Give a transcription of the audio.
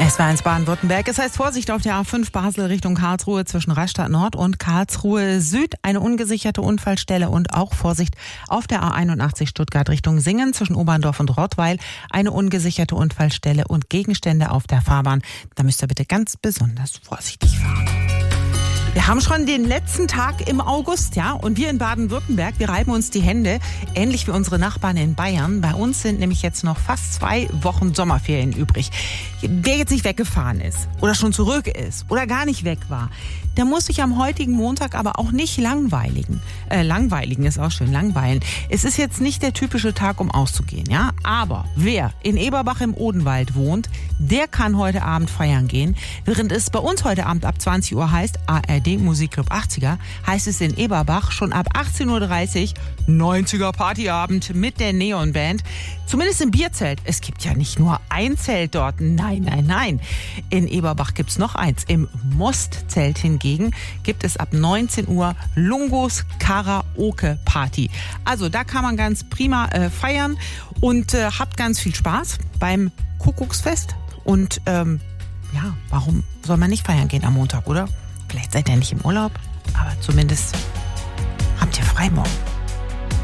SWR1 Baden-Württemberg. Es heißt Vorsicht auf der A5 Basel Richtung Karlsruhe zwischen Rastatt Nord und Karlsruhe Süd. Eine ungesicherte Unfallstelle und auch Vorsicht auf der A81 Stuttgart Richtung Singen zwischen Oberndorf und Rottweil. Eine ungesicherte Unfallstelle und Gegenstände auf der Fahrbahn. Da müsst ihr bitte ganz besonders vorsichtig fahren. Wir haben schon den letzten Tag im August, ja, und wir in Baden-Württemberg, wir reiben uns die Hände, ähnlich wie unsere Nachbarn in Bayern. Bei uns sind nämlich jetzt noch fast 2 Wochen Sommerferien übrig. Wer jetzt nicht weggefahren ist oder schon zurück ist oder gar nicht weg war, der muss sich am heutigen Montag aber auch nicht langweiligen. Langweiligen ist auch schön, langweilen. Es ist jetzt nicht der typische Tag, um auszugehen, ja. Aber wer in Eberbach im Odenwald wohnt, der kann heute Abend feiern gehen. Während es bei uns heute Abend ab 20 Uhr heißt, ARD Musikclub 80er, heißt es in Eberbach schon ab 18.30 Uhr 90er Partyabend mit der Neonband. Zumindest im Bierzelt. Es gibt ja nicht nur ein Zelt dort. Nein, nein, nein. In Eberbach gibt's noch eins. Im Mostzelt hingegen gibt es ab 19 Uhr Lungos Karaoke Party. Also da kann man ganz prima feiern und habt ganz viel Spaß beim Kuckucksfest. Und ja, warum soll man nicht feiern gehen am Montag, oder? Vielleicht seid ihr nicht im Urlaub, aber zumindest habt ihr frei morgen.